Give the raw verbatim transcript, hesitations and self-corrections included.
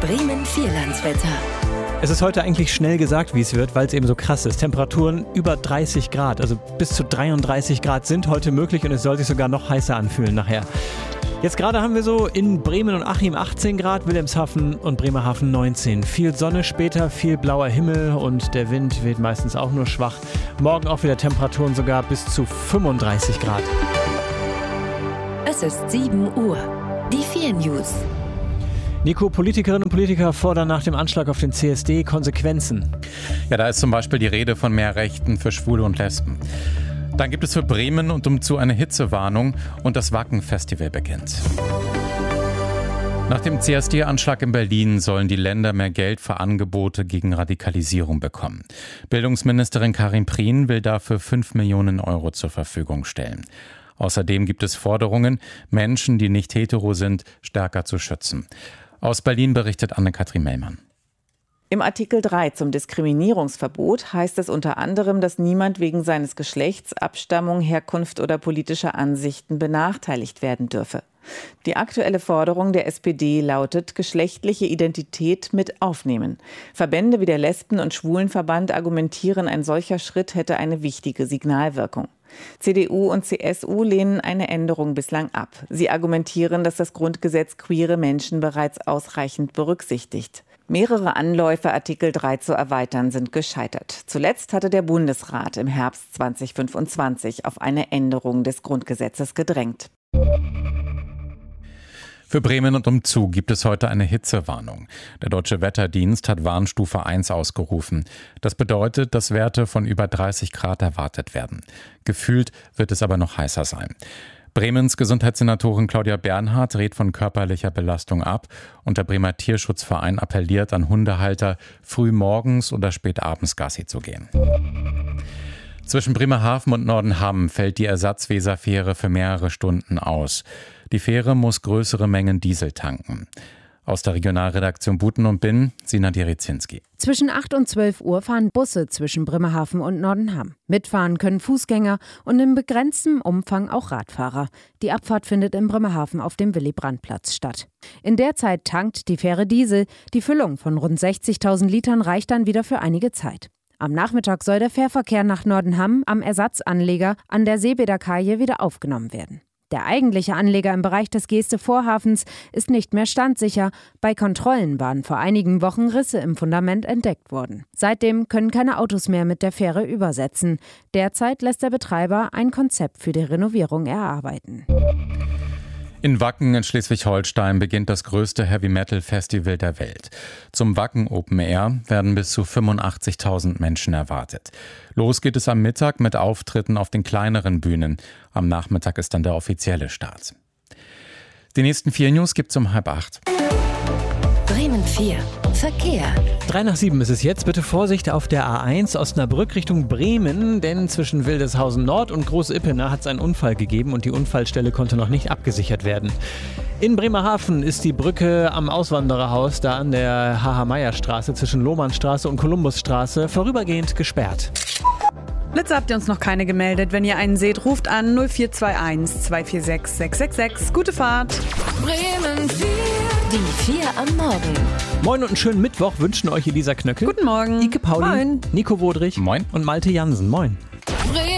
Bremen Vierlandswetter. Es ist heute eigentlich schnell gesagt, wie es wird, weil es eben so krass ist. Temperaturen über dreißig Grad, also bis zu dreiunddreißig Grad sind heute möglich und es soll sich sogar noch heißer anfühlen nachher. Jetzt gerade haben wir so in Bremen und Achim achtzehn Grad, Wilhelmshaven und Bremerhaven neunzehn. Viel Sonne später, viel blauer Himmel und der Wind weht meistens auch nur schwach. Morgen auch wieder Temperaturen sogar bis zu fünfunddreißig Grad. Es ist sieben Uhr. Die vier News. Nico, Politikerinnen und Politiker fordern nach dem Anschlag auf den C S D Konsequenzen. Ja, da ist zum Beispiel die Rede von mehr Rechten für Schwule und Lesben. Dann gibt es für Bremen und umzu eine Hitzewarnung und das Wacken-Festival beginnt. Nach dem C S D-Anschlag in Berlin sollen die Länder mehr Geld für Angebote gegen Radikalisierung bekommen. Bildungsministerin Karin Prien will dafür fünf Millionen Euro zur Verfügung stellen. Außerdem gibt es Forderungen, Menschen, die nicht hetero sind, stärker zu schützen. Aus Berlin berichtet Anne-Kathrin Mellmann. Im Artikel drei zum Diskriminierungsverbot heißt es unter anderem, dass niemand wegen seines Geschlechts, Abstammung, Herkunft oder politischer Ansichten benachteiligt werden dürfe. Die aktuelle Forderung der S P D lautet, geschlechtliche Identität mit aufnehmen. Verbände wie der Lesben- und Schwulenverband argumentieren, ein solcher Schritt hätte eine wichtige Signalwirkung. C D U und C S U lehnen eine Änderung bislang ab. Sie argumentieren, dass das Grundgesetz queere Menschen bereits ausreichend berücksichtigt. Mehrere Anläufe, Artikel drei zu erweitern, sind gescheitert. Zuletzt hatte der Bundesrat im Herbst zweitausendfünfundzwanzig auf eine Änderung des Grundgesetzes gedrängt. Für Bremen und umzu gibt es heute eine Hitzewarnung. Der Deutsche Wetterdienst hat Warnstufe eins ausgerufen. Das bedeutet, dass Werte von über dreißig Grad erwartet werden. Gefühlt wird es aber noch heißer sein. Bremens Gesundheitssenatorin Claudia Bernhardt rät von körperlicher Belastung ab und der Bremer Tierschutzverein appelliert an Hundehalter, früh morgens oder spät abends Gassi zu gehen. Zwischen Bremerhaven und Nordenham fällt die Ersatzweserfähre für mehrere Stunden aus. Die Fähre muss größere Mengen Diesel tanken. Aus der Regionalredaktion Buten und Binn, Sina Dirizinski. Zwischen acht und zwölf Uhr fahren Busse zwischen Bremerhaven und Nordenham. Mitfahren können Fußgänger und in begrenztem Umfang auch Radfahrer. Die Abfahrt findet in Bremerhaven auf dem Willy-Brandt-Platz statt. In der Zeit tankt die Fähre Diesel. Die Füllung von rund sechzigtausend Litern reicht dann wieder für einige Zeit. Am Nachmittag soll der Fährverkehr nach Nordenham am Ersatzanleger an der Seebäderkaje wieder aufgenommen werden. Der eigentliche Anleger im Bereich des Geeste-Vorhafens ist nicht mehr standsicher. Bei Kontrollen waren vor einigen Wochen Risse im Fundament entdeckt worden. Seitdem können keine Autos mehr mit der Fähre übersetzen. Derzeit lässt der Betreiber ein Konzept für die Renovierung erarbeiten. In Wacken in Schleswig-Holstein beginnt das größte Heavy-Metal-Festival der Welt. Zum Wacken Open Air werden bis zu fünfundachtzigtausend Menschen erwartet. Los geht es am Mittag mit Auftritten auf den kleineren Bühnen. Am Nachmittag ist dann der offizielle Start. Die nächsten vier News gibt's um halb acht. Bremen vier. Verkehr. Drei nach sieben ist es jetzt. Bitte Vorsicht auf der A eins Osnabrück Richtung Bremen, denn zwischen Wildeshausen Nord und Groß-Ippener hat es einen Unfall gegeben und die Unfallstelle konnte noch nicht abgesichert werden. In Bremerhaven ist die Brücke am Auswandererhaus, da an der H H-Meyer-Straße zwischen Lohmannstraße und Kolumbusstraße, vorübergehend gesperrt. Blitze habt ihr uns noch keine gemeldet. Wenn ihr einen seht, ruft an null vier zwei eins, zwei vier sechs, sechs sechs sechs. Gute Fahrt. Bremen vier. Die vier am Morgen. Moin und einen schönen Mittwoch wünschen euch Elisa Knöckel. Guten Morgen. Ike Pauli. Moin. Nico Wodrich. Moin. Und Malte Jansen. Moin. Bremen